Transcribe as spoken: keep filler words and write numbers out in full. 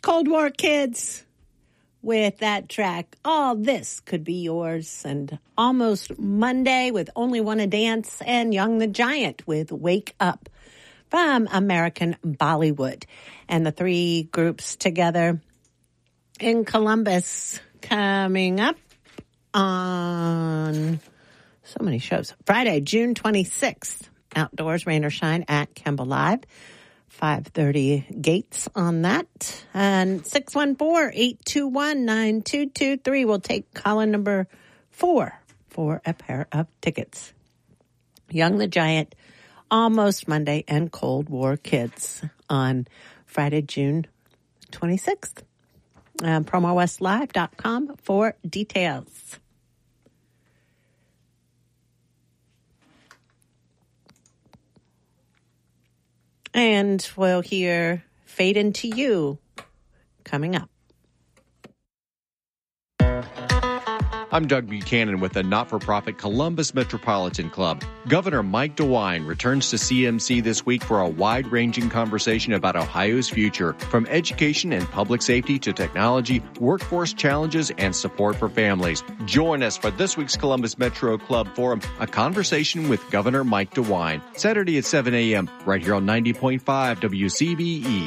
Cold War Kids with that track. All This Could Be Yours, and Almost Monday with Only Wanna Dance, and Young the Giant with Wake Up from American Bollywood. And the three groups together in Columbus coming up on so many shows. Friday, June twenty-sixth, outdoors, rain or shine at Kemba Live. five thirty gates on that. And six one four, eight two one, nine two two three. We'll take caller number four for a pair of tickets. Young the Giant, Almost Monday, and Cold War Kids on Friday, June twenty-sixth. Um, promo west live dot com for details. And we'll hear Fade Into You coming up. I'm Doug Buchanan with the not-for-profit Columbus Metropolitan Club. Governor Mike DeWine returns to C M C this week for a wide-ranging conversation about Ohio's future, from education and public safety to technology, workforce challenges, and support for families. Join us for this week's Columbus Metro Club Forum, a conversation with Governor Mike DeWine, Saturday at seven a.m. right here on ninety point five W C B E.